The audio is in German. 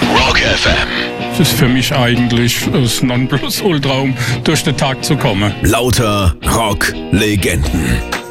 Rock FM. Das ist für mich eigentlich das Nonplusultra, um durch den Tag zu kommen. Lauter Rock-Legenden.